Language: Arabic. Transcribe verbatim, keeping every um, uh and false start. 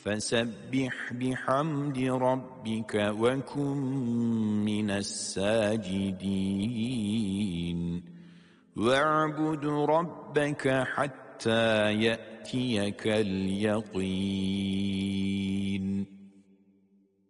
فسبح بحمد ربك وكن من الساجدين واعبد ربك حتى يأتيك اليقين.